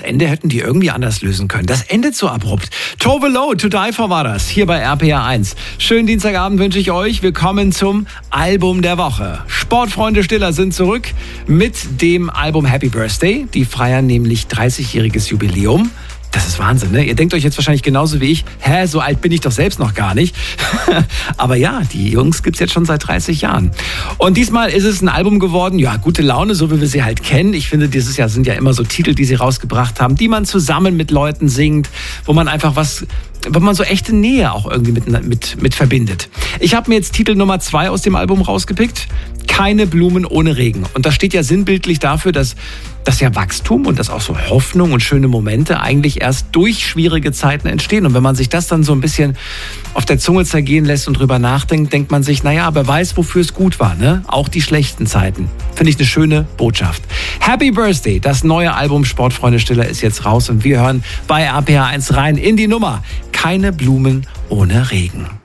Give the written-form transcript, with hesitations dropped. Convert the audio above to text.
Ende hätten die irgendwie anders lösen können. Das endet so abrupt. Tove Lo, To Die For war das, hier bei RPR 1. Schönen Dienstagabend wünsche ich euch. Willkommen zum Album der Woche. Sportfreunde Stiller sind zurück mit dem Album Happy Birthday. Die feiern nämlich 30-jähriges Jubiläum. Das ist Wahnsinn, ne? Ihr denkt euch jetzt wahrscheinlich genauso wie ich, so alt bin ich doch selbst noch gar nicht. Aber ja, die Jungs gibt's jetzt schon seit 30 Jahren. Und diesmal ist es ein Album geworden, ja, gute Laune, so wie wir sie halt kennen. Ich finde, dieses Jahr sind ja immer so Titel, die sie rausgebracht haben, die man zusammen mit Leuten singt, wo man einfach wo man so echte Nähe auch irgendwie mit verbindet. Ich habe mir jetzt Titel Nummer 2 aus dem Album rausgepickt. Keine Blumen ohne Regen. Und das steht ja sinnbildlich dafür, dass ja Wachstum und dass auch so Hoffnung und schöne Momente eigentlich erst durch schwierige Zeiten entstehen. Und wenn man sich das dann so ein bisschen auf der Zunge zergehen lässt und drüber nachdenkt, denkt man sich, naja, wer weiß, wofür es gut war, ne? Auch die schlechten Zeiten. Finde ich eine schöne Botschaft. Happy Birthday, das neue Album Sportfreunde Stiller ist jetzt raus und wir hören bei RPR 1 rein in die Nummer. Keine Blumen ohne Regen.